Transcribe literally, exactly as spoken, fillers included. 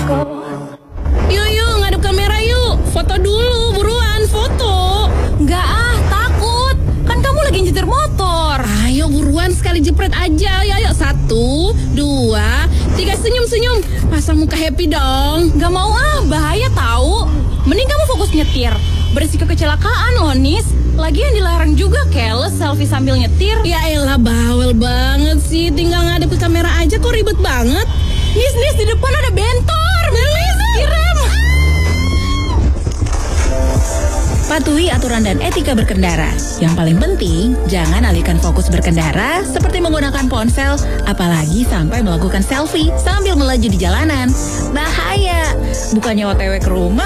Yuk, yuk, ngadep kamera yuk. Foto dulu, buruan, foto. Nggak ah, takut. Kan kamu lagi nyetir motor. Ayo buruan, sekali jepret aja. Ayo, ayo. Satu, dua, tiga, senyum-senyum. Pasang muka happy dong. Nggak mau ah, bahaya tahu. Mending kamu fokus nyetir. Berisiko kecelakaan loh, Nis. Lagian dilarang juga keles selfie sambil nyetir. Ya elah, bawel banget sih. Tinggal ngadep ke kamera aja kok ribet banget. Nis, Nis, di depan ada bentor. Nis, direm. Patuhi aturan dan etika berkendara. Yang paling penting, jangan alihkan fokus berkendara seperti menggunakan ponsel, apalagi sampai melakukan selfie sambil melaju di jalanan. Bahaya. Bukannya O T W ke rumah,